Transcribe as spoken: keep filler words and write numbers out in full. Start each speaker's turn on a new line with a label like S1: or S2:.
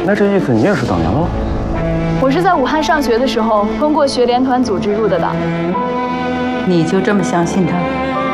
S1: 那这意思你也是党员喽？
S2: 我是在武汉上学的时候，通过学联团组织入的党。
S3: 你就这么相信他？